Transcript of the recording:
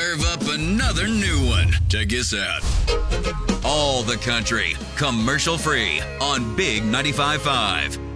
serve up another new one. Check this out. All the country, commercial free on Big 95.5.